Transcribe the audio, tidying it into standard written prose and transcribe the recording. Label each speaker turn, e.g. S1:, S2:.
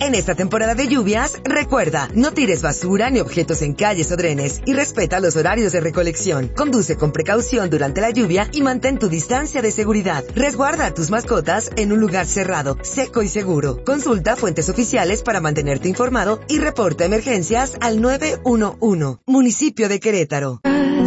S1: En esta temporada de lluvias, recuerda, no tires basura ni objetos en calles o drenes y respeta los horarios de recolección. Conduce con precaución durante la lluvia y mantén tu distancia de seguridad. Resguarda a tus mascotas en un lugar cerrado, seco y seguro. Consulta fuentes oficiales para mantenerte informado y reporta emergencias al 911. Municipio de Querétaro.